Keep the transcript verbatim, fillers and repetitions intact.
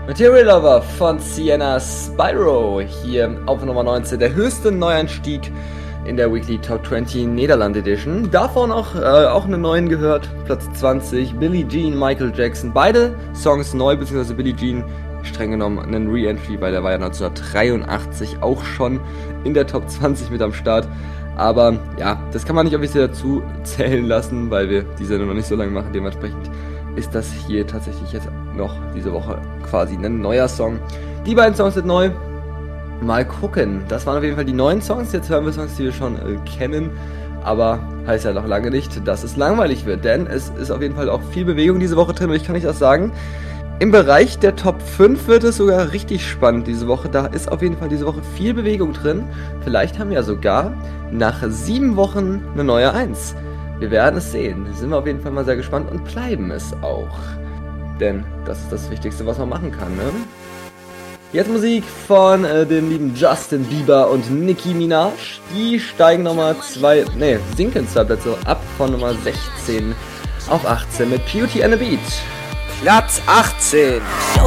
Material Lover von Sienna Spyro hier auf Nummer neunzehn, der höchste Neuanstieg in der Weekly Top zwanzig Nederland Edition. Davon auch, äh, auch einen neuen gehört, Platz zwanzig, Billie Jean, Michael Jackson. Beide Songs neu, beziehungsweise Billie Jean streng genommen einen Re-Entry, weil der war ja neunzehnhundertdreiundachtzig auch schon in der Top zwanzig mit am Start. Aber ja, das kann man nicht offiziell dazu zählen lassen, weil wir die Sendung noch nicht so lange machen. Dementsprechend ist das hier tatsächlich jetzt noch diese Woche quasi ein neuer Song. Die beiden Songs sind neu. Mal gucken. Das waren auf jeden Fall die neuen Songs. Jetzt hören wir Songs, die wir schon äh, kennen. Aber heißt ja noch lange nicht, dass es langweilig wird. Denn es ist auf jeden Fall auch viel Bewegung diese Woche drin. Und ich kann nicht das sagen. Im Bereich der Top fünf wird es sogar richtig spannend diese Woche. Da ist auf jeden Fall diese Woche viel Bewegung drin. Vielleicht haben wir ja sogar nach sieben Wochen eine neue eins. Wir werden es sehen. Sind wir auf jeden Fall mal sehr gespannt und bleiben es auch. Denn das ist das Wichtigste, was man machen kann, ne? Jetzt Musik von äh, dem lieben Justin Bieber und Nicki Minaj. Die steigen nochmal zwei, ne, sinken zwei Plätze ab von Nummer sechzehn auf achtzehn mit Beauty and the Beat. Platz achtzehn.